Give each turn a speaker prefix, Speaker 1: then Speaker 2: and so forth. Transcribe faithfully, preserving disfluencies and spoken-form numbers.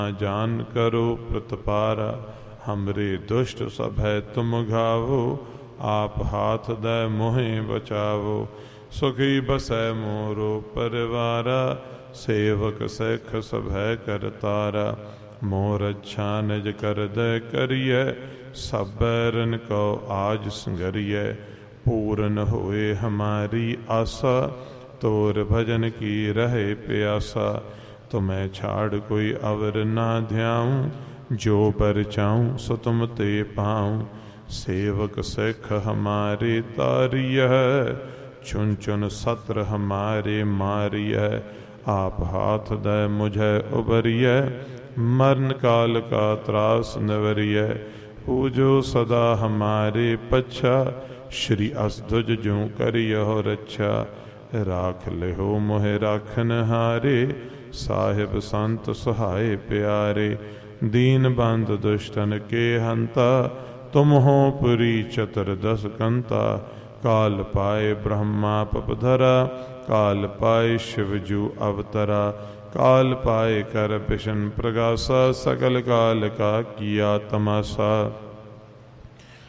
Speaker 1: जान करो प्रतपारा, हमरे दुष्ट सब है तुम घावो, आप हाथ दे मोहे बचावो। सुखी बसै मोरो परिवारा, सेवक सैख सब है करतारा। मोर अच्छा निज कर दे करिए, सब बैरन को आज संगरिए। पूर्ण होए हमारी आशा, तोर भजन की रहे प्यासा। तुम्हें छाड़ कोई अवर ना ध्याऊं, जो पर चाहूं सो तुम ते पाऊं। सेवक सिख हमारे तारिय, चुन चुन सत्र हमारे मारिय। आप हाथ दे मुझे उबरिय, मरण काल का त्रास निवरिय। पूजो सदा हमारे पच्छा, श्री असधुज जो करियो रक्षा। राख लिहो मोहे राखन हारे, साहिब संत सहाय प्यारे। दीन बंद दुष्टन के हंता, तुम हो पुरी चतुर्दश कंता। काल पाए ब्रह्मा पपधरा, काल पाए शिवजू अवतरा। काल पाए कर बिशन प्रगासा, सकल काल का किया तमाशा।